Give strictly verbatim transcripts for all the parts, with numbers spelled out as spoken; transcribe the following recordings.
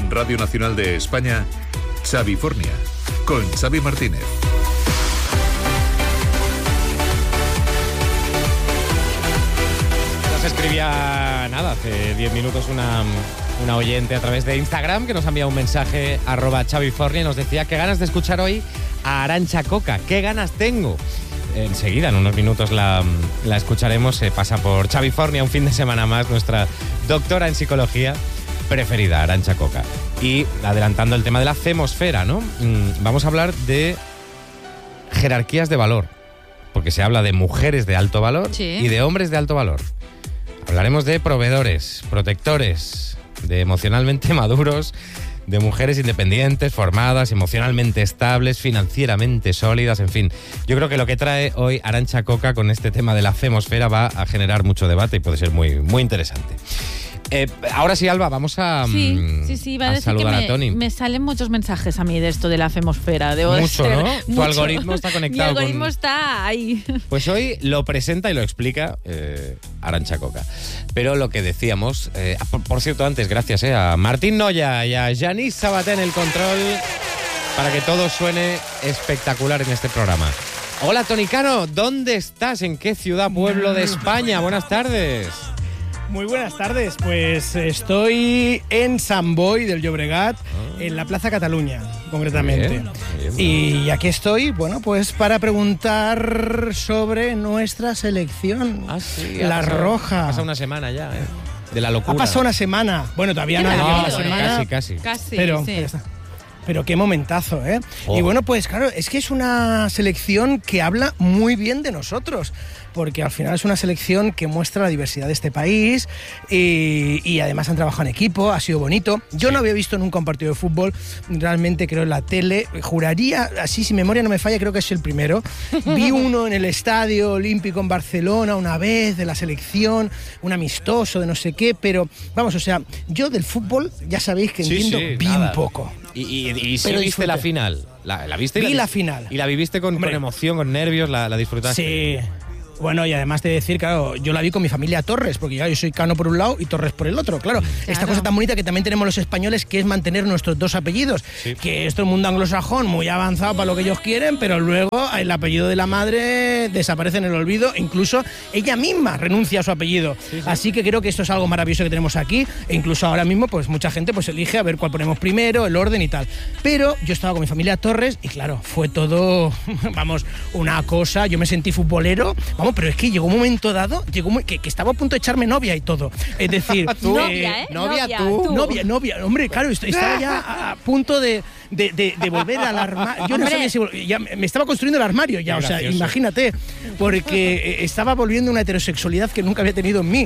En Radio Nacional de España, Xavifornia, con Xavi Martínez. Nos escribía, nada, hace diez minutos una, una oyente a través de Instagram que nos ha enviado un mensaje, arroba Xavifornia, y nos decía qué ganas de escuchar hoy a Arantxa Coca, qué ganas tengo. Enseguida, en unos minutos, la, la escucharemos. Se pasa por Xavifornia un fin de semana más, nuestra doctora en psicología preferida, Arantxa Coca. Y adelantando el tema de la femosfera, ¿no? Vamos a hablar de jerarquías de valor, porque se habla de mujeres de alto valor, sí, y de hombres de alto valor. Hablaremos de proveedores, protectores, de emocionalmente maduros, de mujeres independientes, formadas, emocionalmente estables, financieramente sólidas, en fin. Yo creo que lo que trae hoy Arantxa Coca con este tema de la femosfera va a generar mucho debate y puede ser muy, muy interesante. Eh, ahora sí, Alba, vamos a, sí, sí, sí, va a, a saludar que me, a Tony. Me salen muchos mensajes a mí de esto de la femosfera. Debo mucho, ser, ¿no? Mucho. Tu algoritmo está conectado. Mi algoritmo con... está ahí. Pues hoy lo presenta y lo explica eh, Arantxa Coca. Pero lo que decíamos, eh, por, por cierto, antes, gracias eh, a Martín Noya y a Yanis Sabaté en el control para que todo suene espectacular en este programa. Hola, Toni Cano, ¿dónde estás? ¿En qué ciudad, pueblo de España? Buenas tardes. Muy buenas tardes, pues estoy en Sant Boi del Llobregat, ah. en la Plaza Cataluña, concretamente. Bien, bien, bien. Y aquí estoy, bueno, pues para preguntar sobre nuestra selección, ah, sí, la pasado, roja. Ha pasado una semana ya, ¿eh? De la locura. Ha pasado una semana. Bueno, todavía no ha llegado la semana. Casi, casi. Casi, pero, sí. pero está. Pero qué momentazo, ¿eh? Oh. Y bueno, pues claro, es que es una selección que habla muy bien de nosotros, porque al final es una selección que muestra la diversidad de este país y, y además han trabajado en equipo, ha sido bonito. Yo sí. no había visto nunca un partido de fútbol, realmente creo en la tele, juraría, así si memoria no me falla, creo que es el primero. Vi uno en el Estadio Olímpico en Barcelona una vez, de la selección, un amistoso de no sé qué, pero vamos, o sea, yo del fútbol ya sabéis que entiendo sí, sí, bien nada. poco. Y, y, y sí viste disfruté. la final. ¿La, la viste? Vi y la, la final. ¿Y la viviste con, con emoción, con nervios? ¿La, la disfrutaste? Sí. Bueno, y además de decir, claro, yo la vi con mi familia Torres, porque ya yo soy Cano por un lado y Torres por el otro, claro. claro. Esta cosa tan bonita que también tenemos los españoles, que es mantener nuestros dos apellidos, sí. que esto es un mundo anglosajón muy avanzado para lo que ellos quieren, pero luego el apellido de la madre desaparece en el olvido, incluso ella misma renuncia a su apellido. Sí, sí. Así que creo que esto es algo maravilloso que tenemos aquí, e incluso ahora mismo pues mucha gente pues elige a ver cuál ponemos primero, el orden y tal. Pero yo estaba con mi familia Torres y claro, fue todo, vamos, una cosa, yo me sentí futbolero, vamos, pero es que llegó un momento dado, llegó muy, que, que estaba a punto de echarme novia y todo. Es decir, ¿Tú? novia, ¿eh? Novia, novia tú. tú. Novia, novia, hombre, claro, estaba ya a, a punto de, de, de, de volver al armario. Yo hombre. no sabía si ya me estaba construyendo el armario ya, Qué o sea, gracioso. Imagínate, porque estaba volviendo una heterosexualidad que nunca había tenido en mí.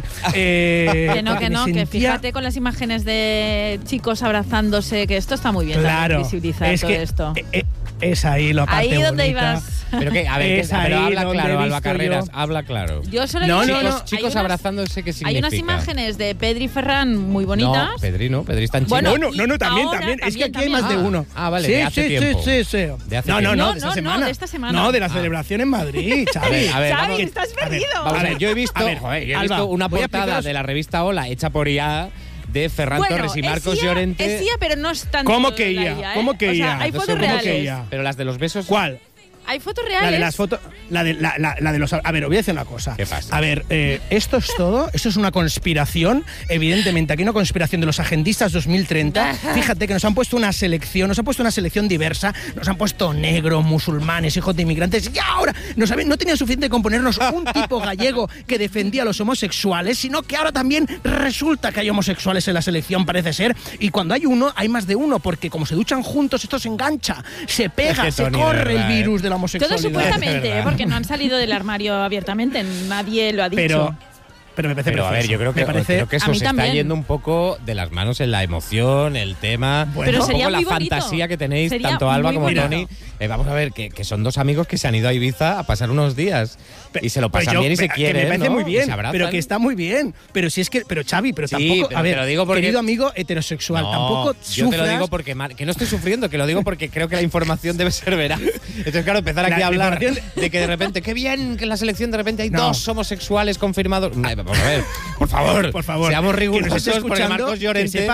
Eh, que no, que no, sentía... que fíjate con las imágenes de chicos abrazándose, que esto está muy bien, claro, visibilizar es todo que, esto. Eh, eh, es ahí la parte Ahí donde bonita. ibas. Pero que, a ver, es que, ahí pero habla claro, Alba visto Carreras, yo. habla claro. Yo solo no, he no, chicos, no. Chicos unas, abrazándose, ¿qué significa? Hay unas imágenes de Pedri y Ferran muy bonitas. No, Pedri no, Pedri está en China. Bueno, no, no, no, también, ahora, también. Es que aquí también, hay más de uno. Ah, vale, sí, de hace sí, tiempo. Sí, sí, sí. De hace no, tiempo. no, no, No, de esta no, semana. no, de esta semana. No, de la Ah. celebración en Madrid, Xavi. A ver, a ver, Xavi, vamos, estás perdido. Vamos a ver, yo he visto, A ver, joder, yo he Alba, visto una voy a portada explicaros- de la revista Hola hecha por I A de Ferran bueno, Torres y Marcos es I A, Llorente. Es I A, pero no es tan. ¿Cómo que la I A? I A, ¿eh? ¿Cómo que o sea, I A? hay Entonces, fotos ¿cómo reales. que I A? Pero las de los besos. ¿Cuál? Hay fotos La reales. de las fotos, la de, la, la, la de los... A ver, os voy a decir una cosa. ¿Qué pasa? A ver, eh, esto es todo, esto es una conspiración, evidentemente, aquí una conspiración de los agendistas dos mil treinta. Fíjate que nos han puesto una selección, nos han puesto una selección diversa, nos han puesto negros, musulmanes, hijos de inmigrantes, y ahora no, saben, no tenían suficiente con ponernos un tipo gallego que defendía a los homosexuales, sino que ahora también resulta que hay homosexuales en la selección, parece ser, y cuando hay uno, hay más de uno, porque como se duchan juntos, esto se engancha, se pega, Es que, se Tony, corre verdad, el virus ¿eh? de la Todo homosexualidad. supuestamente, ¿eh? Porque no han salido del armario abiertamente, nadie lo ha dicho. Pero, pero me parece Pero a ver, precioso. yo creo que, me parece, creo que a eso mí se también. está yendo un poco de las manos en la emoción, el tema, Bueno, Pero un sería poco la muy bonito. fantasía que tenéis, Sería tanto Alba muy como bonito. Tony. Eh, vamos a ver, que, que son dos amigos que se han ido a Ibiza a pasar unos días y se lo Pues pasan yo- bien y se que quieren, me parece ¿no? muy Y bien, se abrazan. pero que está muy bien. Pero si es que, pero Xavi, pero Sí, tampoco, pero a te ver, lo digo porque- querido amigo heterosexual, No, tampoco yo te lo sufras- digo porque Mar- que no estoy sufriendo, que lo digo porque creo que la información debe ser veraz. Entonces, claro, empezar aquí La a hablar información- de que de repente, qué bien que en la selección de repente hay No. dos homosexuales confirmados. Ay, vamos a ver, por favor, Por favor, seamos que nos esté rigurosos porque escuchando, Marcos que Llorente sepa-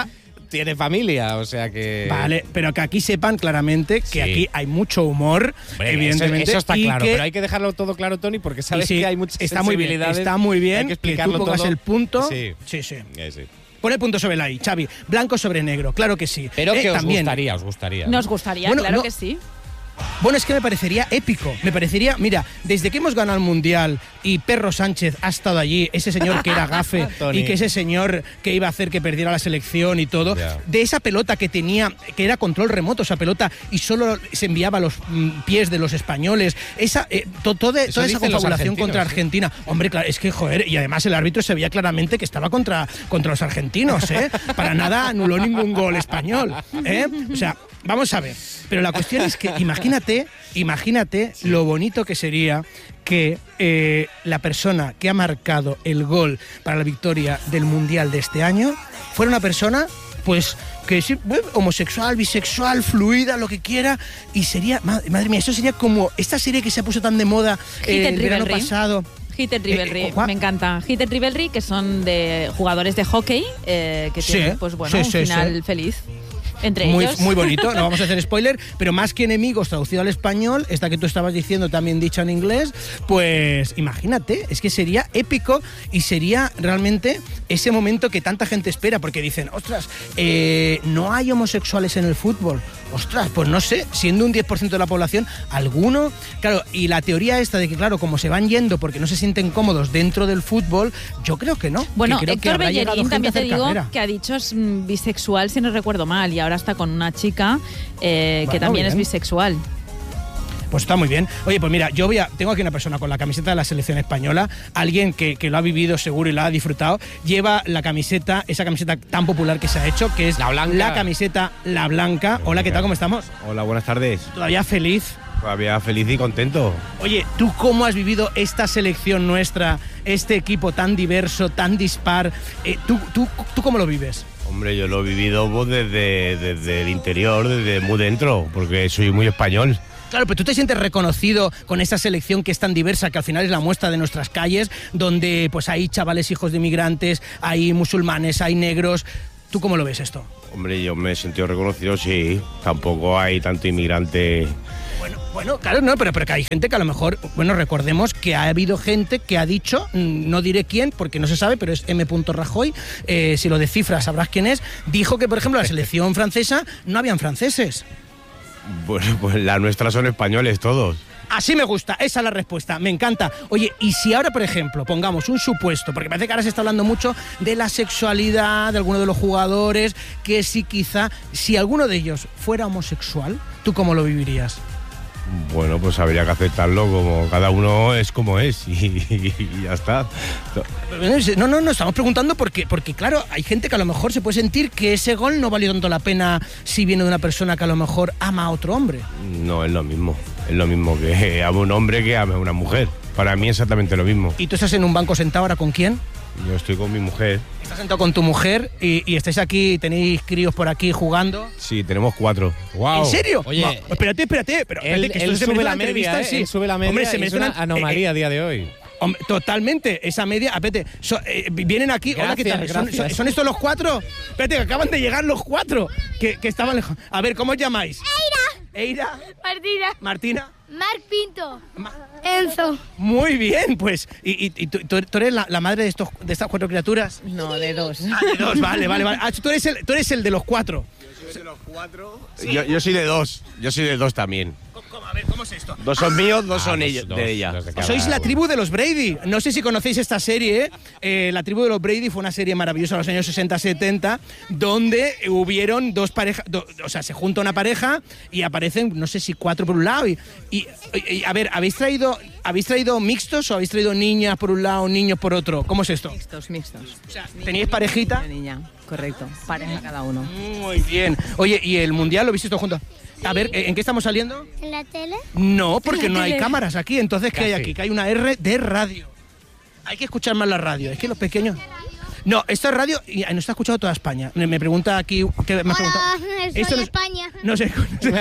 tiene familia, o sea que... Vale, pero que aquí sepan claramente que Sí. aquí hay mucho humor, Hombre, evidentemente. Eso, eso está y claro, que- pero hay que dejarlo todo claro, Tony, porque sabes y sí, que hay muchas está muy bien, sensibilidades. está muy bien hay que explicarlo que tú pongas todo. el punto. Sí. Sí, sí. Eh, sí. Pon el punto sobre la I, Xavi. Blanco sobre negro, claro que sí. Pero Eh, que os también, gustaría, os gustaría. Nos gustaría, Bueno, claro no- que sí. Bueno, es que me parecería épico. Me parecería, mira, desde que hemos ganado el Mundial y Perro Sánchez ha estado allí, ese señor que era gafe Tony. y que ese señor que iba a hacer que perdiera la selección y todo, Ya. de esa pelota que tenía, que era control remoto esa pelota y solo se enviaba a los mm, pies de los españoles, esa, eh, to- to- de- Eso toda esa dicen los confabulación argentinos, contra sí. Argentina. Hombre, claro, es que, joder, y además el árbitro se veía claramente que estaba contra, contra los argentinos, ¿eh? Para nada anuló ningún gol español, ¿eh? O sea, vamos a ver. Pero la cuestión es que imagínate, imagínate lo bonito que sería que eh, la persona que ha marcado el gol para la victoria del Mundial de este año fuera una persona, pues, que sí, bueno, homosexual, bisexual, fluida, lo que quiera, y sería, madre, madre mía, eso sería como esta serie que se puso tan de moda eh, Hit and el verano Rivalry. pasado. Hit and Rivalry, Eh, Juan- me encanta. Hit and Rivalry, que son de jugadores de hockey, eh, que Sí, tienen, pues bueno, sí, un sí, final sí. feliz. Entre Muy, ellos. muy bonito, no vamos a hacer spoiler, pero más que enemigos traducido al español, esta que tú estabas diciendo también dicha en inglés, pues imagínate, es que sería épico y sería realmente ese momento que tanta gente espera, porque dicen, ostras, eh, no hay homosexuales en el fútbol, ostras, pues no sé, siendo un diez por ciento de la población, alguno, claro, y la teoría esta de que claro, como se van yendo porque no se sienten cómodos dentro del fútbol, yo creo que no. Bueno, que creo que Héctor habrá llegado Bellerín gente también a te hacer digo carrera. que ha dicho es mm, bisexual, si no recuerdo mal, y ahora está con una chica eh, que Bueno, también es bien. bisexual. Pues está muy bien. Oye, pues mira, yo voy a, tengo aquí una persona con la camiseta de la selección española, alguien que, que lo ha vivido seguro y lo ha disfrutado, lleva la camiseta, esa camiseta tan popular que se ha hecho, que es La blanca. la camiseta La Blanca. Hola, ¿qué tal? ¿Cómo estamos? Hola, buenas tardes. ¿Todavía feliz? Todavía feliz y contento. Oye, ¿tú cómo has vivido esta selección nuestra, este equipo tan diverso, tan dispar? Eh, ¿tú, tú, ¿Tú cómo lo vives? Hombre, yo lo he vivido pues, desde, desde el interior, desde muy dentro, porque soy muy español. Claro, pero tú te sientes reconocido con esa selección que es tan diversa, que al final es la muestra de nuestras calles, donde pues hay chavales hijos de inmigrantes, hay musulmanes, hay negros. ¿Tú cómo lo ves esto? Hombre, yo me he sentido reconocido, sí. Tampoco hay tanto inmigrante. Bueno, bueno, claro, no, pero, pero que hay gente que a lo mejor, bueno, recordemos que ha habido gente que ha dicho, mm, no diré quién, porque no se sabe, pero es M. Rajoy, eh, si lo descifras sabrás quién es, dijo que, por ejemplo, la selección francesa no habían franceses. Bueno, pues las nuestras son españoles todos. Así me gusta, esa es la respuesta, me encanta. Oye, y si ahora, por ejemplo, pongamos un supuesto, porque parece que ahora se está hablando mucho de la sexualidad de alguno de los jugadores, que si quizá, si alguno de ellos fuera homosexual, ¿tú cómo lo vivirías? Bueno, pues habría que aceptarlo como cada uno es como es y, y- y ya está. No, no, no, estamos preguntando porque, porque, claro, hay gente que a lo mejor se puede sentir que ese gol no valió tanto la pena si viene de una persona que a lo mejor ama a otro hombre. No, es lo mismo. Es lo mismo que ame un hombre que ame a una mujer. Para mí es exactamente lo mismo. ¿Y tú estás en un banco sentado ahora con quién? Yo estoy con mi mujer. Estás sentado con tu mujer y, y estáis aquí, tenéis críos por aquí jugando. Sí, tenemos cuatro. Wow. ¿En serio? Oye, Va, espérate, espérate. Pero, él, espérate, que él esto se sube merece la una media, entrevista, ¿eh? sí. Él sube la media. Hombre, se y es merece una anomalía a día de hoy. Hombre, totalmente, esa media. Espérate, so- eh, vienen aquí. Hola, ¿qué tal? Gracias, ¿Son, gracias. son- son estos los cuatro? Espérate, que acaban de llegar los cuatro. Que, que estaban lejos. A ver, ¿cómo os llamáis? Eira, Eira, Martina, Martina. Marc Pinto, Enzo. Muy bien, pues. ¿Y, y- y tú, tú- tú eres la, la madre de, estos, de estas cuatro criaturas? No, de dos. Ah, de dos, vale, vale, vale. Ah, tú eres el, tú eres el de los cuatro. Yo, yo soy de dos. Yo soy de dos también. ¿Cómo? A ver, ¿cómo es esto? Dos son míos, dos Ah, son dos- ellos, dos- de ella. dos de cada Sois la uno. tribu de los Brady. No sé si conocéis esta serie. ¿eh? Eh, la tribu de los Brady fue una serie maravillosa en los años sesenta setenta, donde hubieron dos parejas, do- o sea, se junta una pareja y aparecen, no sé si cuatro por un lado. Y, y- y- a ver, ¿habéis traído, ¿habéis traído mixtos o habéis traído niñas por un lado, niños por otro? ¿Cómo es esto? Mixtos, mixtos. O sea, ¿teníais parejita? Una niña, correcto. Pareja cada uno. Muy bien. Oye, ¿y el mundial lo visteis todos juntos? A ver, ¿en qué estamos saliendo? ¿En la tele? No, porque En la no hay tele. cámaras aquí. Entonces, ¿qué hay Casi. aquí? Que hay una R de radio. Hay que escuchar más la radio. Es que los pequeños... No, esto es radio y nos está escuchando toda España. Me me pregunta aquí... ¿qué me has Hola, preguntado? soy Esto no- España. No sé.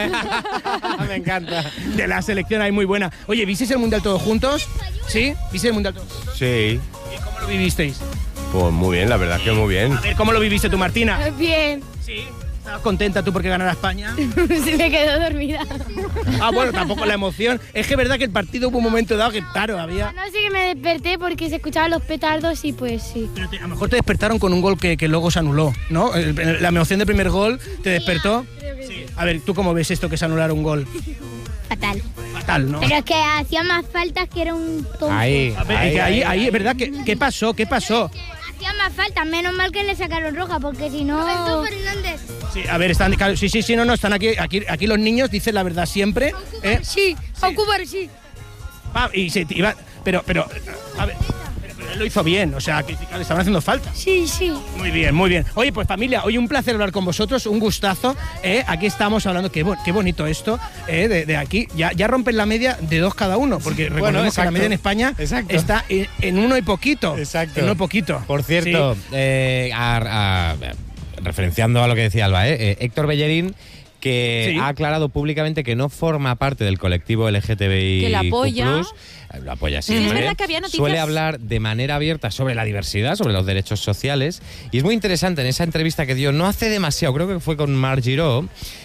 Me encanta. De la selección hay muy buena. Oye, ¿visteis el Mundial todos juntos? ¿Sí? ¿Visteis el Mundial todos? Sí, ¿Y cómo lo vivisteis? pues muy bien, la verdad es que muy bien. A ver, ¿cómo lo viviste tú, Martina? Bien. Sí. ¿Estabas contenta tú porque ganara España? Sí, me quedo dormida. Ah, bueno, tampoco la emoción. Es que es verdad que el partido hubo un momento dado que, claro, había... No sé que me desperté porque se escuchaban los petardos y pues sí. Pero te, a lo mejor te despertaron con un gol que, que luego se anuló, ¿no? El, la emoción del primer gol te despertó. Sí. A ver, ¿tú cómo ves esto que se anulara un gol? Fatal. Fatal, ¿no? Pero es que hacía más faltas que era un tonto. Ahí, A ver, ahí, es que ahí, ahí, ahí, ahí. es verdad que... ¿Qué pasó? ¿Qué pasó? Hacía más faltas, menos mal que le sacaron roja, porque si no... Roberto Fernández. Sí, a ver, están... Sí, sí, sí, no, no, están aquí, aquí, aquí los niños dicen la verdad siempre. ¿eh? Sí, a Cubar sí. Pa, y se iba... Pero, pero... A ver... Él lo hizo bien, o sea, que le estaban haciendo falta. Sí, sí. Muy bien, muy bien. Oye, pues familia, hoy un placer hablar con vosotros, un gustazo. ¿eh? Aquí estamos hablando, qué, bo qué bonito esto, ¿eh? de, de aquí. Ya, ya rompen la media de dos cada uno, porque recordemos bueno, que la media en España exacto. está en, en uno y poquito. Exacto. En uno y poquito. Por cierto, sí. eh, a, a, referenciando a lo que decía Alba, ¿eh? Eh, Héctor Bellerín, que sí. ha aclarado públicamente que no forma parte del colectivo L G T B I que la apoya. Lo apoya siempre. Sí, es que había noticias... Suele hablar de manera abierta sobre la diversidad, sobre los derechos sociales. Y es muy interesante en esa entrevista que dio, no hace demasiado, creo que fue con Marc Giró,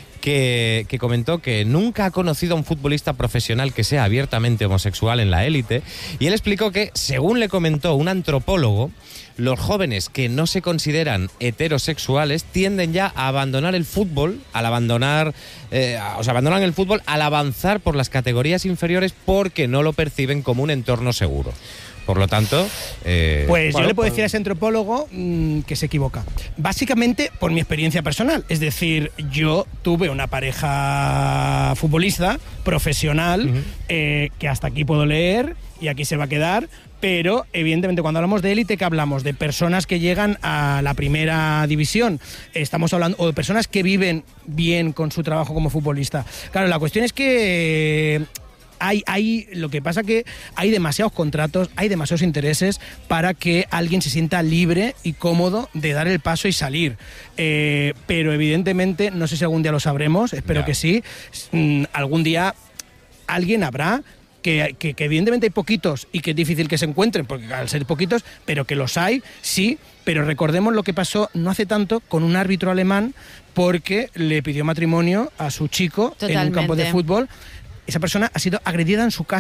que, que comentó que nunca ha conocido a un futbolista profesional que sea abiertamente homosexual en la élite. Y él explicó que, según le comentó un antropólogo, los jóvenes que no se consideran heterosexuales tienden ya a abandonar el fútbol, al abandonar, eh, o sea, abandonan el fútbol al avanzar por las categorías inferiores porque no lo perciben como un entorno seguro. Por lo tanto... Eh, pues bueno, yo le puedo pues... decir a ese antropólogo mmm, que se equivoca. Básicamente por mi experiencia personal. Es decir, yo tuve una pareja futbolista profesional uh-huh. eh, que hasta aquí puedo leer y aquí se va a quedar. Pero, evidentemente, cuando hablamos de élite, ¿qué hablamos? De personas que llegan a la primera división. Estamos hablando o de personas que viven bien con su trabajo como futbolista. Claro, la cuestión es que... Hay, hay, lo que pasa que hay demasiados contratos, hay demasiados intereses para que alguien se sienta libre y cómodo de dar el paso y salir. Eh, pero evidentemente, no sé si algún día lo sabremos, espero yeah. que sí, mm, algún día alguien habrá que, que, que evidentemente hay poquitos y que es difícil que se encuentren, porque al ser poquitos, pero que los hay, sí, pero recordemos lo que pasó no hace tanto con un árbitro alemán porque le pidió matrimonio a su chico Totalmente. En un campo de fútbol. Esa persona ha sido agredida en su casa.